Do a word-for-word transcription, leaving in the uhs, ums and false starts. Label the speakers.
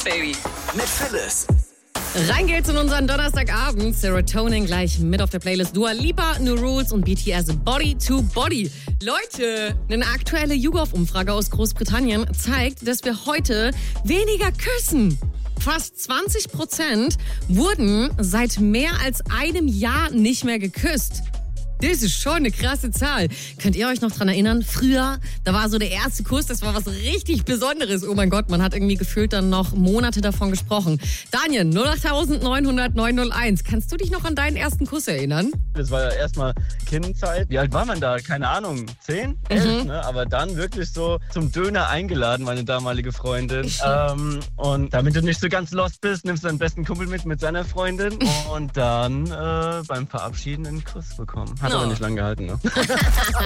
Speaker 1: Baby. Mit Phyllis.
Speaker 2: Rein geht's in unseren Donnerstagabend. Serotonin gleich mit auf der Playlist. Dua Lipa, New Rules und B T S Body to Body. Leute, eine aktuelle YouGov-Umfrage aus Großbritannien zeigt, dass wir heute weniger küssen. Fast zwanzig Prozent wurden seit mehr als einem Jahr nicht mehr geküsst. Das ist schon eine krasse Zahl. Könnt ihr euch noch dran erinnern? Früher, da war so der erste Kuss, das war was richtig Besonderes. Oh mein Gott, man hat irgendwie gefühlt dann noch Monate davon gesprochen. Daniel, null acht neun null null neun null eins. Kannst du dich noch an deinen ersten Kuss erinnern?
Speaker 3: Das war ja erstmal Kindzeit. Wie alt war man da? Keine Ahnung, zehn? elf, mhm. ne? Aber dann wirklich so zum Döner eingeladen, meine damalige Freundin. ähm, und damit du nicht so ganz lost bist, nimmst du deinen besten Kumpel mit, mit seiner Freundin. Und dann äh, beim Verabschieden einen Kuss bekommen. Hat
Speaker 2: no.
Speaker 3: aber nicht lange gehalten, ne?